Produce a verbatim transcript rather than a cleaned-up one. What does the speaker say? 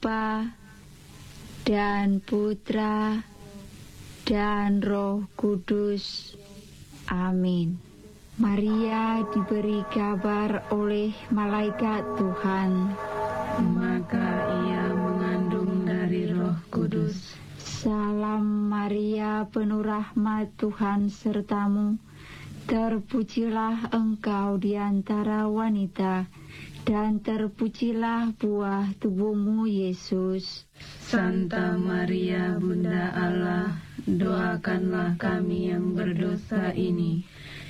Bapa dan Putra dan Roh Kudus. Amin. Maria diberi kabar oleh malaikat Tuhan, maka ia mengandung dari Roh Kudus. Salam Maria, penuh rahmat, Tuhan sertamu. Terpujilah engkau di antara wanita, dan terpujilah buah tubuhmu, Yesus. Santa Maria, Bunda Allah, doakanlah kami yang berdosa ini,